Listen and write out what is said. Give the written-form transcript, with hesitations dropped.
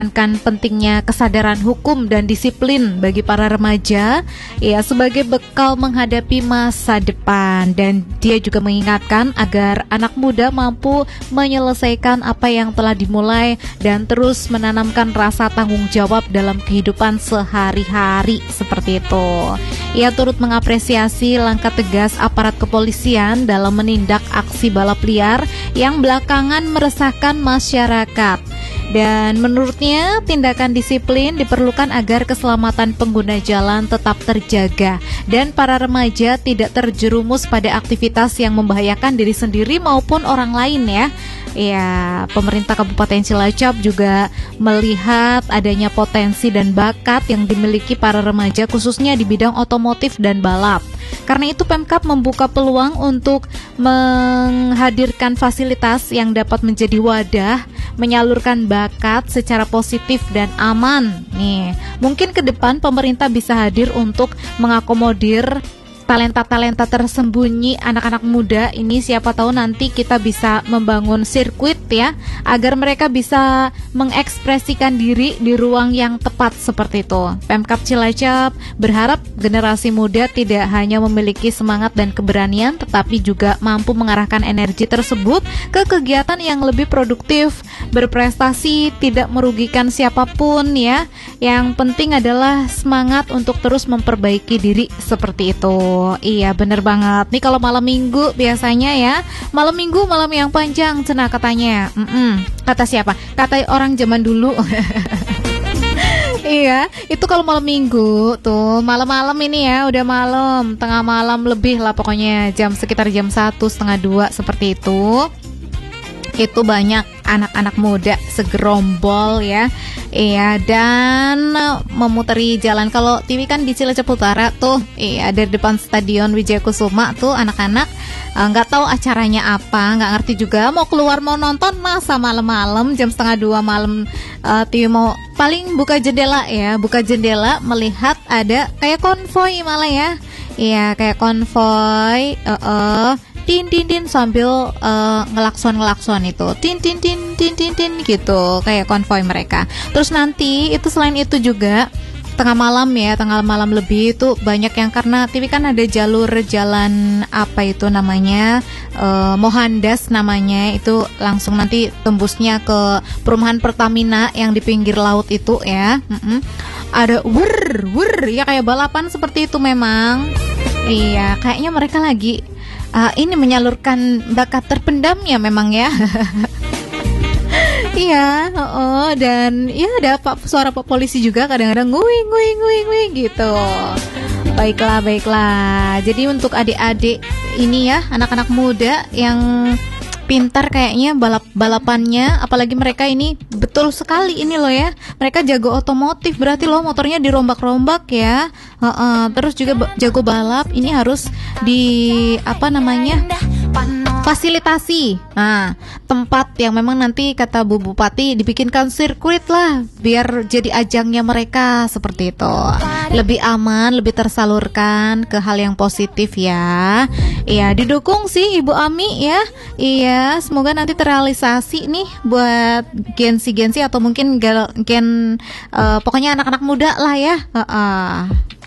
kan pentingnya kesadaran hukum dan disiplin bagi para remaja ya sebagai bekal menghadapi masa depan, dan dia juga mengingatkan agar anak muda mampu menyelesaikan apa yang telah dimulai dan terus menanamkan rasa tanggung jawab dalam kehidupan sehari-hari seperti itu. Ia turut mengapresiasi langkah tegas aparat kepolisian dalam menindak aksi balap liar yang belakangan meresahkan masyarakat. Dan menurutnya tindakan disiplin diperlukan agar keselamatan pengguna jalan tetap terjaga dan para remaja tidak terjerumus pada aktivitas yang membahayakan diri sendiri maupun orang lain ya. Ya, pemerintah Kabupaten Cilacap juga melihat adanya potensi dan bakat yang dimiliki para remaja khususnya di bidang otomotif dan balap. Karena itu Pemkab membuka peluang untuk menghadirkan fasilitas yang dapat menjadi wadah menyalurkan bakat secara positif dan aman. Nih, mungkin ke depan pemerintah bisa hadir untuk mengakomodir talenta-talenta tersembunyi anak-anak muda ini. Siapa tahu nanti kita bisa membangun sirkuit ya, agar mereka bisa mengekspresikan diri di ruang yang tepat seperti itu. Pemkab Cilacap berharap generasi muda tidak hanya memiliki semangat dan keberanian, tetapi juga mampu mengarahkan energi tersebut ke kegiatan yang lebih produktif, berprestasi, tidak merugikan siapapun ya. Yang penting adalah semangat untuk terus memperbaiki diri seperti itu. Iya bener banget. Nih kalau malam minggu biasanya ya, malam minggu malam yang panjang cenah katanya. Kata siapa? Kata orang zaman dulu. Iya, itu kalau malam minggu tuh malam-malam ini ya, udah malam, tengah malam lebih lah pokoknya, sekitar jam 1, setengah 2 seperti itu. Itu banyak anak-anak muda segerombol ya. Iya, dan memuteri jalan. Kalau TV kan di Cilacap Utara tuh, iya, dari depan Stadion Wijaya Kusuma tuh anak-anak nggak tahu acaranya apa, nggak ngerti juga, mau keluar mau nonton masa malam-malam jam setengah 2 malam. TV mau paling buka jendela ya, buka jendela melihat ada kayak konvoy malah ya. Iya, kayak konvoy tin tin tin sambil ngelakson itu tin tin tin tin tin tin gitu, kayak konvoy mereka. Terus nanti itu selain itu juga tengah malam ya, tengah malam lebih itu banyak yang, karena TV kan ada jalur jalan apa itu namanya, Mohandas namanya, itu langsung nanti tembusnya ke perumahan Pertamina yang di pinggir laut itu ya. Ada wur ya, kayak balapan seperti itu memang. Iya, kayaknya mereka lagi ini menyalurkan bakat terpendamnya memang ya. Iya, dan ya ada suara Pak polisi juga kadang-kadang nguing gitu. Baiklah. Jadi untuk adik-adik ini ya, anak-anak muda yang pintar kayaknya balapannya, apalagi mereka ini betul sekali ini loh ya, mereka jago otomotif, berarti loh motornya dirombak-rombak ya. Terus juga jago balap, ini harus di fasilitasi. Nah, tempat yang memang nanti kata Bu Bupati dibikinkan sirkuit lah, biar jadi ajangnya mereka seperti itu. Lebih aman, lebih tersalurkan ke hal yang positif ya. Iya, didukung sih Ibu Ami ya. Iya, semoga nanti terrealisasi nih buat gensi atau mungkin pokoknya anak-anak muda lah ya.